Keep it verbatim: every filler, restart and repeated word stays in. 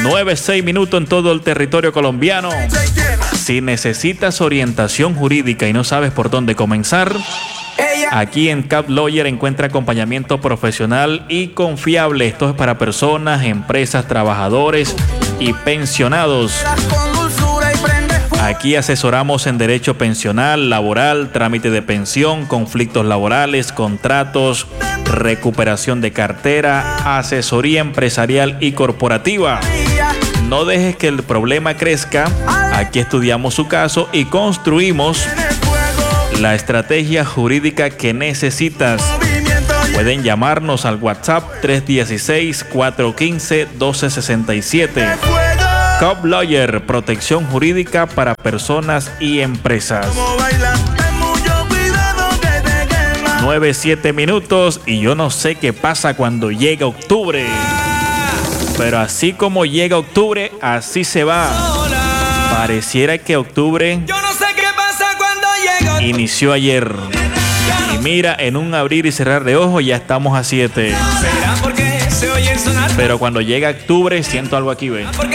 nueve seis minutos en todo el territorio colombiano. Si necesitas orientación jurídica y no sabes por dónde comenzar, aquí en Cap Lawyer encuentra acompañamiento profesional y confiable. Esto es para personas, empresas, trabajadores y pensionados. Aquí asesoramos en derecho pensional, laboral, trámite de pensión, conflictos laborales, contratos, recuperación de cartera, asesoría empresarial y corporativa. No dejes que el problema crezca. Aquí estudiamos su caso y construimos la estrategia jurídica que necesitas. Pueden llamarnos al WhatsApp tres uno seis, cuatro uno cinco, uno dos seis siete. Cap Lawyer, protección jurídica para personas y empresas. nueve siete minutos y yo no sé qué pasa cuando llega octubre. Pero así como llega octubre, así se va. Pareciera que octubre inició ayer. Y mira, en un abrir y cerrar de ojos ya estamos a siete. Pero cuando llega octubre siento algo aquí, ve.